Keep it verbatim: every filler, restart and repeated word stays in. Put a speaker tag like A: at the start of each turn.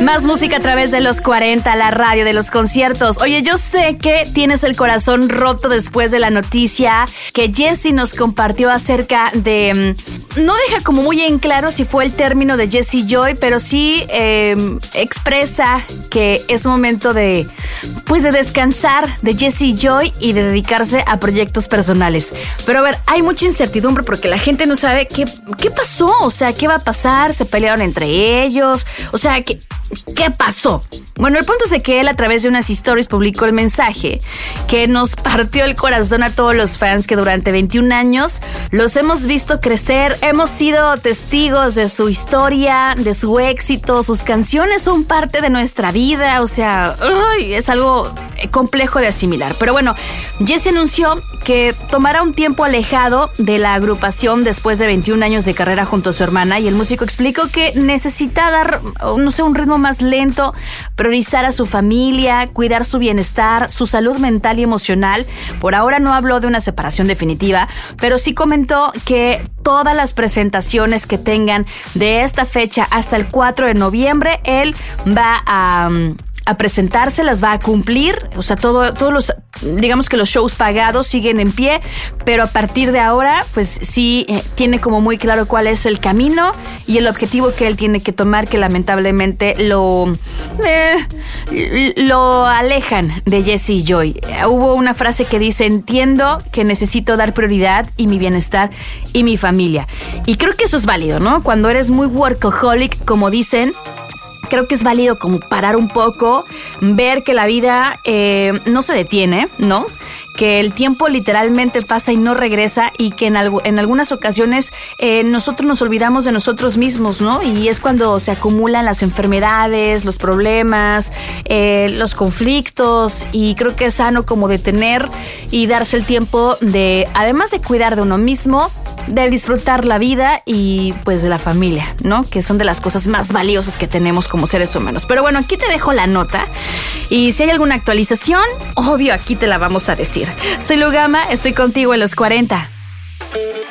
A: Más música a través de los cuarenta, la radio de los conciertos. Oye, yo sé que tienes el corazón roto después de la noticia que Jessie nos compartió acerca de... No deja como muy en claro si fue el término de Jessie Joy, pero sí eh, expresa que es momento de, pues, de descansar de Jessie Joy y de dedicarse a proyectos personales. Pero a ver, hay mucha incertidumbre porque la gente no sabe qué, qué pasó, o sea, qué va a pasar, se pelearon entre ellos, o sea, qué, qué pasó. Bueno, el punto es de que él a través de unas stories publicó el mensaje que nos partió el corazón a todos los fans que durante veintiún años los hemos visto crecer. Hemos sido testigos de su historia, de su éxito. Sus canciones son parte de nuestra vida. O sea, uy, es algo complejo de asimilar. Pero bueno, Jessie anunció que tomará un tiempo alejado de la agrupación después de veintiún años de carrera junto a su hermana, y el músico explicó que necesita dar, no sé, un ritmo más lento, priorizar a su familia, cuidar su bienestar, su salud mental y emocional. Por ahora no habló de una separación definitiva, pero sí comentó que todas las presentaciones que tengan de esta fecha hasta el cuatro de noviembre, él va a... a presentarse, las va a cumplir, o sea, todo, todos los, digamos que los shows pagados siguen en pie, pero a partir de ahora, pues sí, eh, tiene como muy claro cuál es el camino y el objetivo que él tiene que tomar, que lamentablemente lo, eh, lo alejan de Jessie Joy. Eh, hubo una frase que dice: entiendo que necesito dar prioridad y mi bienestar y mi familia. Y creo que eso es válido, ¿no? Cuando eres muy workaholic, como dicen, creo que es válido como parar un poco, ver que la vida eh, no se detiene, ¿no? Que el tiempo literalmente pasa y no regresa, y que en, algo, en algunas ocasiones eh, nosotros nos olvidamos de nosotros mismos, ¿no? Y es cuando se acumulan las enfermedades, los problemas, eh, los conflictos, y creo que es sano como detener y darse el tiempo de, además de cuidar de uno mismo, de disfrutar la vida y pues de la familia, ¿no? Que son de las cosas más valiosas que tenemos como seres humanos. Pero bueno, aquí te dejo la nota, y si hay alguna actualización, obvio aquí te la vamos a decir. Soy Lu Gama, estoy contigo en los cuarenta.